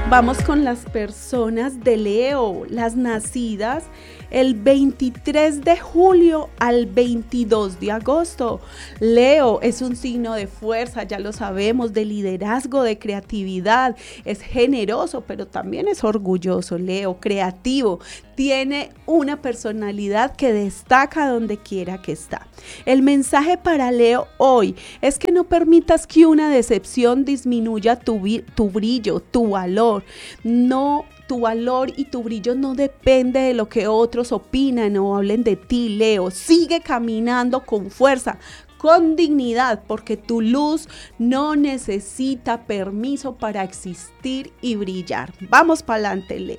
Vamos con las personas de Leo, las nacidas el 23 de julio al 22 de agosto. Leo es un signo de fuerza, ya lo sabemos, de liderazgo, de creatividad. Es generoso, pero también es orgulloso. Leo, creativo, tiene una personalidad que destaca donde quiera que está. El mensaje para Leo hoy es que no permitas que una decepción disminuya tu brillo, tu valor. Tu valor y tu brillo no depende de lo que otros opinan o hablen de ti, Leo. Sigue caminando con fuerza, con dignidad, porque tu luz no necesita permiso para existir y brillar. Vamos para adelante, Leo.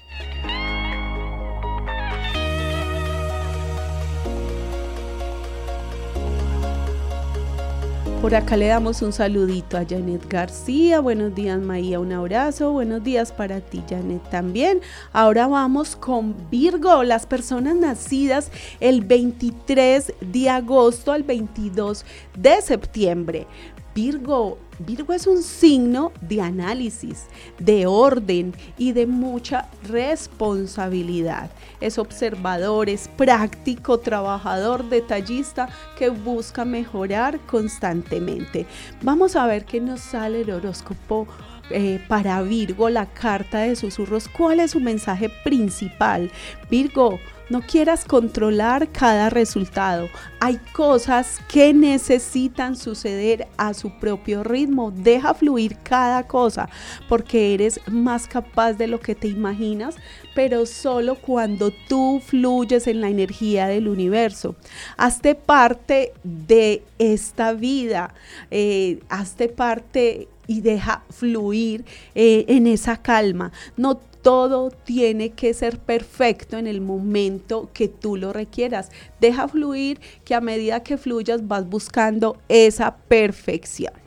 Por acá le damos un saludito a Janet García. Buenos días, Maía, un abrazo. Buenos días para ti, Janet, también. Ahora vamos con Virgo, las personas nacidas el 23 de agosto al 22 de septiembre. Virgo es un signo de análisis, de orden y de mucha responsabilidad. Es observador, es práctico, trabajador, detallista que busca mejorar constantemente. Vamos a ver qué nos sale el horóscopo para Virgo, la carta de susurros. ¿Cuál es su mensaje principal? Virgo, no quieras controlar cada resultado. Hay cosas que necesitan suceder a su propio ritmo. Deja fluir cada cosa porque eres más capaz de lo que te imaginas, pero solo cuando tú fluyes en la energía del universo. Hazte parte de esta vida, hazte parte y deja fluir en esa calma. No todo tiene que ser perfecto en el momento que tú lo requieras. Deja fluir, que a medida que fluyas vas buscando esa perfección.